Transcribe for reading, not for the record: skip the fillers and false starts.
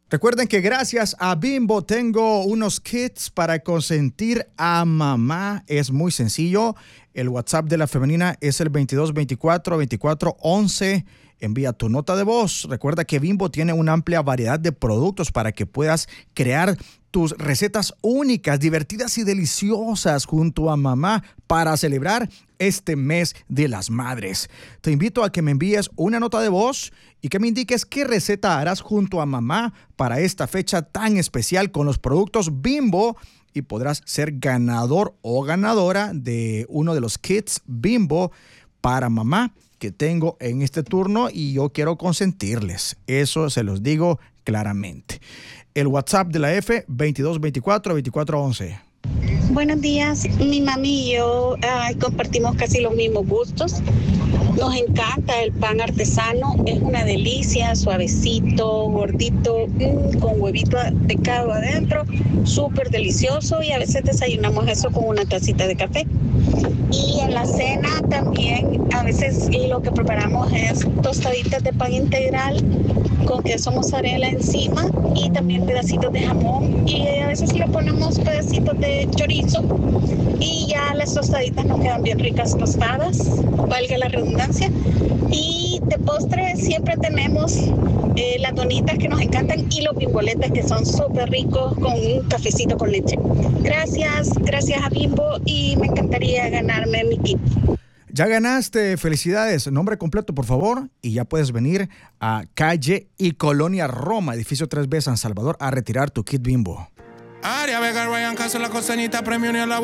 Recuerden que gracias a Bimbo tengo unos kits para consentir a mamá. Es muy sencillo. El WhatsApp de la femenina es el 2224-2411. Envía tu nota de voz. Recuerda que Bimbo tiene una amplia variedad de productos para que puedas crear tus recetas únicas, divertidas y deliciosas junto a mamá para celebrar este mes de las madres. Te invito a que me envíes una nota de voz y que me indiques qué receta harás junto a mamá para esta fecha tan especial con los productos Bimbo y podrás ser ganador o ganadora de uno de los kits Bimbo para mamá que tengo en este turno y yo quiero consentirles. Eso se los digo claramente. El WhatsApp de la F, 2224-2411. Buenos días, mi mami y yo compartimos casi los mismos gustos. Nos encanta el pan artesano, es una delicia, suavecito, gordito, con huevito picado adentro, súper delicioso y a veces desayunamos eso con una tacita de café. Y en la cena también a veces lo que preparamos es tostaditas de pan integral con queso mozzarella encima y también pedacitos de jamón y a veces le ponemos pedacitos de chorizo y ya las tostaditas nos quedan bien ricas tostadas, valga la redundancia. Y de postre siempre tenemos las donitas que nos encantan y los bimboletes que son súper ricos con un cafecito con leche. Gracias a Bimbo y me encantaría ganarme mi kit. Ya ganaste, felicidades. Nombre completo, por favor, y ya puedes venir a Calle y Colonia Roma, edificio 3B San Salvador, a retirar tu kit Bimbo. Área Vega, Ryan Caso, la costeñita, premio ni a la